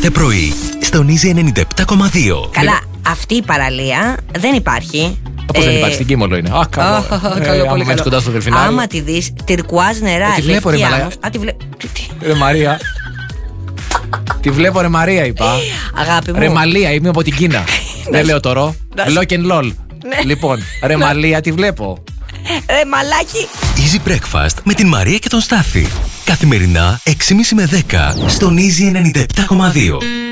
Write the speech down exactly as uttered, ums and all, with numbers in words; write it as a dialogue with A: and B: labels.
A: κάθε πρωί στον Easy ενενήντα επτά κόμμα δύο.
B: Καλά, αυτή η παραλία δεν υπάρχει.
C: Πώς δεν υπάρχει, στην Κίμολο είναι. Α, καλό.
B: Καλό, πολύ καλό.
C: Κοντά στο Δελφινάριο.
B: Άμα τη δεις, τυρκουάζ νερά.
C: Τη βλέπω, ρε Μαλάκα.
B: Α, τη βλέπω.
C: Ρε Μαρία. Τη βλέπω, ρε Μαρία, είπα.
B: Αγάπη μου.
C: Ρε Μαλία, είμαι από την Κίνα. Δεν λέω τώρα. Lock and lol. Λοιπόν, ρε Μαλία, τη βλέπω.
B: Ρε μαλάκι.
A: Easy Breakfast με την Μαρία και τον Στάφη. Καθημερινά έξι και μισή με δέκα στον Easy ενενήντα επτά κόμμα δύο.